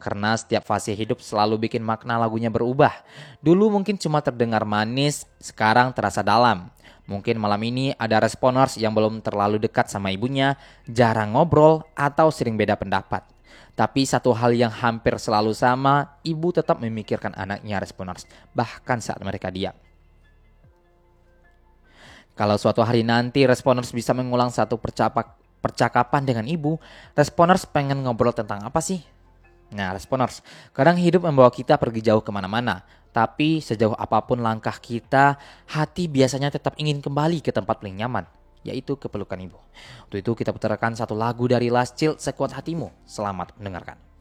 karena setiap fase hidup selalu bikin makna lagunya berubah. Dulu mungkin cuma terdengar manis, sekarang terasa dalam. Mungkin malam ini ada responers yang belum terlalu dekat sama ibunya, jarang ngobrol, atau sering beda pendapat. Tapi satu hal yang hampir selalu sama, ibu tetap memikirkan anaknya responers, bahkan saat mereka diam. Kalau suatu hari nanti responers bisa mengulang satu percakapan dengan ibu, responers pengen ngobrol tentang apa sih? Nah, responers, kadang hidup membawa kita pergi jauh kemana-mana. Tapi sejauh apapun langkah kita, hati biasanya tetap ingin kembali ke tempat paling nyaman, yaitu ke pelukan ibu. Untuk itu kita putarkan satu lagu dari Last Child, Sekuat Hatimu. Selamat mendengarkan.